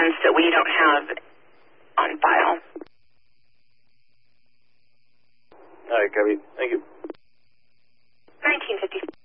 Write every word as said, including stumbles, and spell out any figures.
ones that we don't have on file. All right, Kirby. Thank you. nineteen fifty.